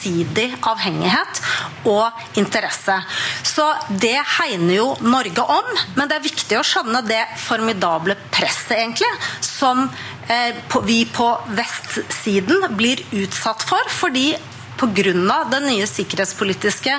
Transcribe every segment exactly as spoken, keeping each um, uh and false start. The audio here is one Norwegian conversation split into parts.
gjensidig avhengighet og interesse. Så det hegner jo Norge om, men det er viktig å skjønne det formidable presset egentlig, som eh, på, vi på vestsiden blir utsatt for, fordi på grunn av den nye sikkerhetspolitiske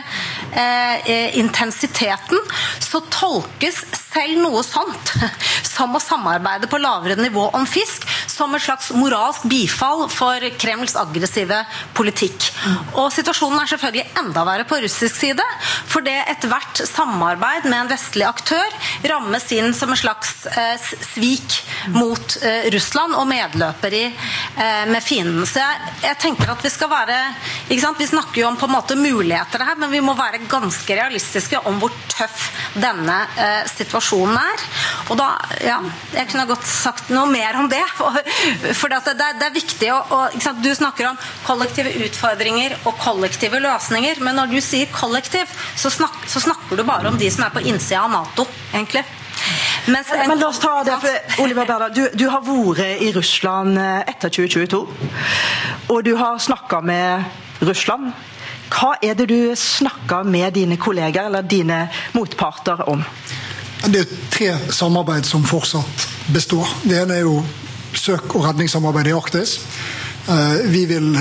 eh, intensiteten, så tolkes selv noe sånt som å samarbeide på lavere nivå om fisk, som et slags moralsk bifall for Kremls aggressive politikk. Og situasjonen er selvfølgelig enda verre på russisk side, for det etter hvert samarbeid med en vestlig aktør rammes inn som en slags eh, svik mot eh, Russland og medløper i eh, med fienden. Så jeg, jeg tenker at vi skal være, ikke sant? Vi snakker jo om på en måte muligheter her, men vi må være ganske realistiske om hvor tøff denne eh, situasjonen er. Og da, ja, jeg kunne godt sagt noe mer om det, for, for det, det, det er viktig å, å, ikke sant? Du snakker om kollektive utfordringer og kollektive løsninger, men når du sier kollektiv, så, snak, så snakker du bare om de som er på innsida av NATO, egentlig. Men, men la oss ta det, for Oliver Berdal, du, du har vært i Russland etter tjue tjueto, og du har snakket med Russland. Hva er det du snakker med dine kolleger eller dine motparter om? Det er tre samarbeid som fortsatt består. Det ene er jo søk- og redningssamarbeid i Arktis. Vi vil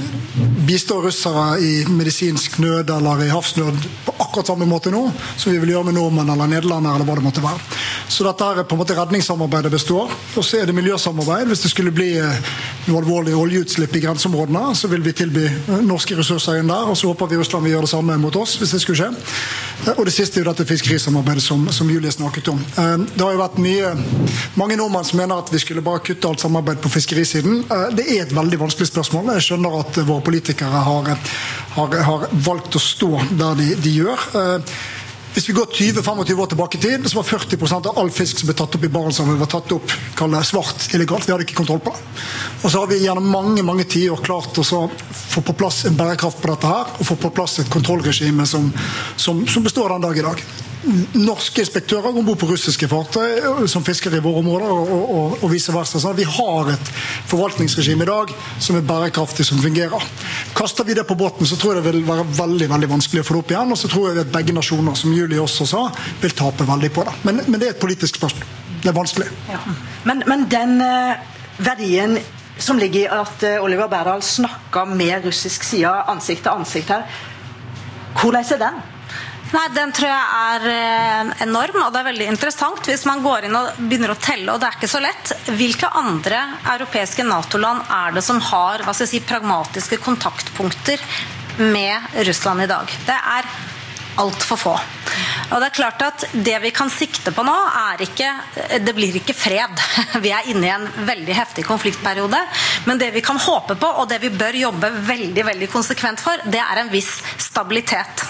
bistå russere i medisinsk nød eller i havsnød på akkurat samme måte nå som vi vil gjøre med nordmenn eller nederlander eller hva det måtte være. Så dette er på en måte redningssamarbeidet består. Og så er det miljøsamarbeid. Hvis det skulle bli noe alvorlig oljeutslipp i grenseområdene, så vil vi tilby norske ressurser inn der, og så håper vi Russland vil gjøre det samme mot oss hvis det skulle skje. Og det siste er jo dette fiskerisamarbeidet som, som Julie snakket om. Det har jo vært mye, mange nordmenn som mener at vi skulle bare kutte alt samarbeid på fiskerisiden. Det er et veldig vanskelig spørsmål. Jeg skjønner at våre politikere har, har, har valgt å stå der de, de gjør. Hvis vi går tjue til tjuefem år tilbake i tid, så var førti prosent av all fisk som ble tatt opp i Barentshavet var tatt opp svart illegalt. Vi hadde ikke kontroll på det. Og så har vi gjennom mange, mange tiår klart å få på plass en bærekraft på dette her, og få på plass et kontrollregime som, som, som består den dag i dag. Norske inspektører går bort på russiske fartøy som fisker i våre områder og, og, og vice versa. Så vi har et forvaltningsregime i dag som er bærekraftig, som fungerer. Kaster vi det på båten, så tror jeg det vil være veldig, veldig vanskelig å få det opp igjen, og så tror jeg at begge nasjoner, som Julie også sa, vil tape veldig på det. Men, men det er et politisk spørsmål. Det er vanskelig. Ja. Men, men den uh, verdien som ligger i at uh, Oliver Berdal snakker med russisk side ansikt til ansikt her, hvordan er den? Nei, den tror jeg er enorm, og det er veldig interessant hvis man går inn og begynner å telle, og det er ikke så lett. Hvilke andre europeiske NATO-land er det som har, hva skal jeg si, pragmatiske kontaktpunkter med Russland i dag? Det er alt for få. Og det er klart at det vi kan sikte på nå er ikke, det blir ikke fred. Vi er inne i en veldig heftig konfliktperiode, men det vi kan håpe på, og det vi bør jobbe veldig, veldig konsekvent for, det er en viss stabilitet.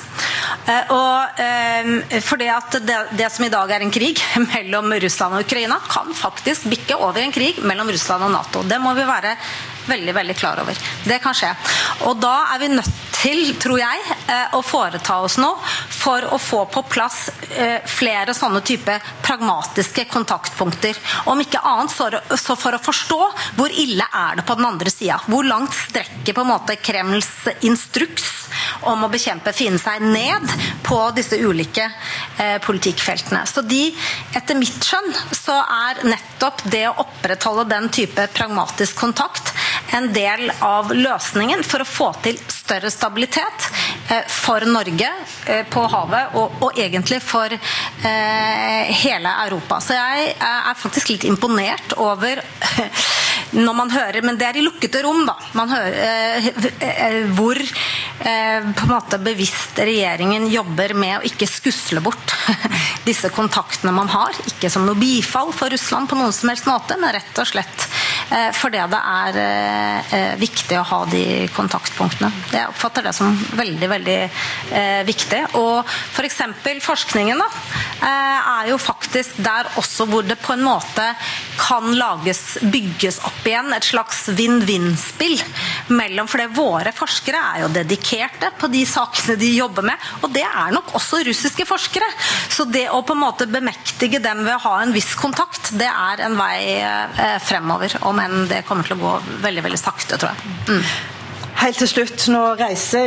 Og for det at det, det som i dag er en krig mellom Russland og Ukraina, kan faktisk bikke over en krig mellom Russland og NATO. Det må vi være veldig, veldig klar over. Det kan skje. Og da er vi nødt til, tror jeg, å foreta oss noe for å få på plass flere sånne type pragmatiske kontaktpunkter. Om ikke annet så for å forstå hvor ille er det på den andre siden. Hvor langt strekker på en måte Kremls instruks om å bekjempe fienden seg ned på disse ulike eh, politikkfeltene. Så de, etter mitt skjønn, så er nettopp det å opprettholde den type pragmatisk kontakt en del av løsningen for å få til større stabilitet eh, for Norge eh, på havet og, og egentlig for eh, hele Europa. Så jeg er faktisk litt imponert over når man hører, men det er i lukkede rom da, man hører eh, hvor eh, på en måte bevisst regjeringen jobber med å ikke skusle bort disse kontaktene man har, ikke som noe bifall for Russland på noen som helst måte, men rett og slett eh, fordi det er eh, viktig å ha de kontaktpunktene. Jeg oppfatter det som veldig, veldig eh, viktig, og for eksempel forskningen da, eh, er jo faktisk der også hvor det på en måte kan lages, bygges opp igjen et slags win-win-spill mellom, for det våre forskere er jo dedikerte på de sakene de jobber med, og det er nok også russiske forskere. Så det å på en måte bemektige dem ved å ha en viss kontakt, det er en vei eh, fremover, om enn det kommer til å gå veldig, veldig sakte, tror jeg. Mm. Helt til slutt, nå reiser